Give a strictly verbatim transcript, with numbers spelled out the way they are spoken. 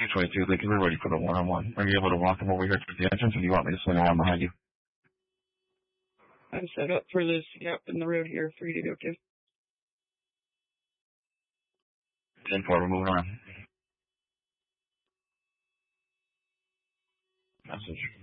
two twenty-two, Lincoln, we're ready for the one-on-one. Are you able to walk him over here to the entrance, or do you want me to swing around behind you? I'm set up for this gap in the road here for you to go to. ten four, we're moving on. Message.